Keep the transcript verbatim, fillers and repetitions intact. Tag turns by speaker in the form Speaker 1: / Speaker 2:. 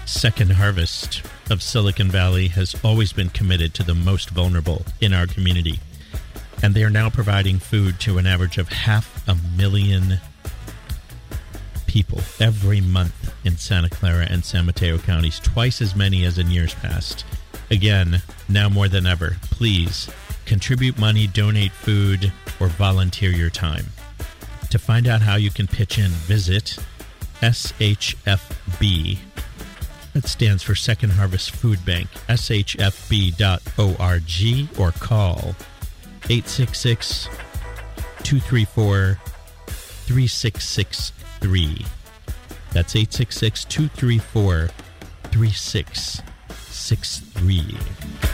Speaker 1: Second Harvest of Silicon Valley has always been committed to the most vulnerable in our community. And they are now providing food to an average of half a million people every month in Santa Clara and San Mateo counties, twice as many as in years past. Again, now more than ever, please contribute money, donate food, or volunteer your time. To find out how you can pitch in, visit S H F B. That stands for Second Harvest Food Bank, S H F B dot org, or call eight six six, two three four, three six six three. That's eight six six, two three four, three six six three.